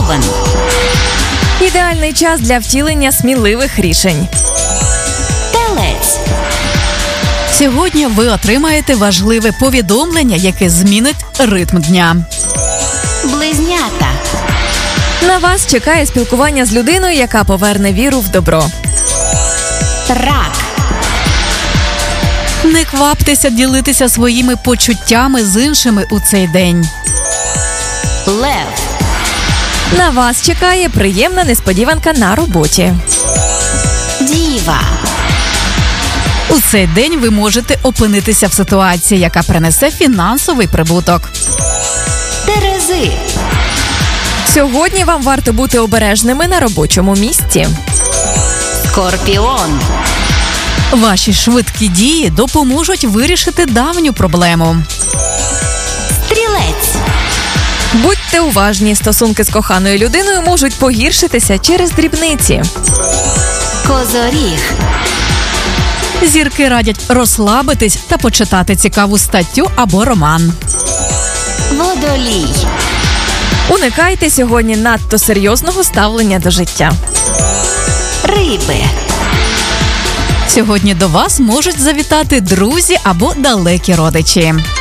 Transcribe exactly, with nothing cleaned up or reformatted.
Овен. Ідеальний час для втілення сміливих рішень. Телець. Сьогодні ви отримаєте важливе повідомлення, яке змінить ритм дня. Близнята. На вас чекає спілкування з людиною, яка поверне віру в добро. Рак. Не кваптеся ділитися своїми почуттями з іншими у цей день. Лев. На вас чекає приємна несподіванка на роботі. Діва. У цей день ви можете опинитися в ситуації, яка принесе фінансовий прибуток. Терези. Сьогодні вам варто бути обережними на робочому місці. Скорпіон. Ваші швидкі дії допоможуть вирішити давню проблему. Стрілець. Будьте уважні, стосунки з коханою людиною можуть погіршитися через дрібниці. Козоріг. Зірки радять розслабитись та почитати цікаву статтю або роман. Водолій. Уникайте сьогодні надто серйозного ставлення до життя. Риби. Сьогодні до вас можуть завітати друзі або далекі родичі.